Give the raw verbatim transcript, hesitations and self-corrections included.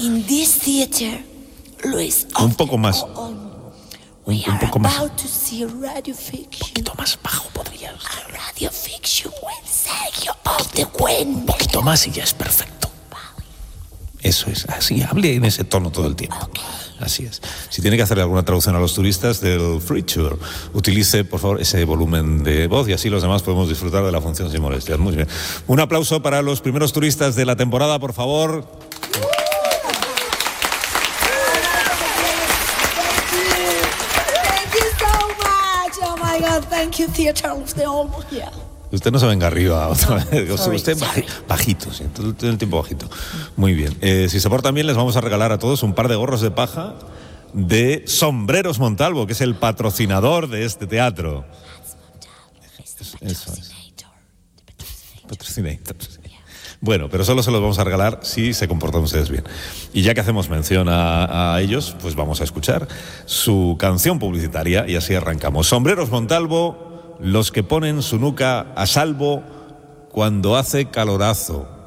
In this theater, Luis, un poco más. We un, un poco are más. about to see a radio fiction. Un poquito más bajo podría ser. A radio fiction with Sergio of the Wind. Un poquito más y ya es perfecto. Eso es, así, hable en ese tono todo el tiempo. Okay. Así es. Si tiene que hacer alguna traducción a los turistas del Free Tour, utilice, por favor, ese volumen de voz y así los demás podemos disfrutar de la función sin molestias. Muy bien. Un aplauso para los primeros turistas de la temporada, por favor. Thank you so much. Oh my God, thank you, Theater of the Old. Yeah. Usted no se venga arriba otra vez. Sorry, Usted sorry. bajito, sí, todo el tiempo bajito. Muy bien. Eh, si se portan bien, les vamos a regalar a todos un par de gorros de paja de Sombreros Montalvo, que es el patrocinador de este teatro. Eso es. Patrocinator. Sí. Bueno, pero solo se los vamos a regalar si se comportan ustedes bien. Y ya que hacemos mención a, a ellos, pues vamos a escuchar su canción publicitaria y así arrancamos. Sombreros Montalvo, los que ponen su nuca a salvo cuando hace calorazo.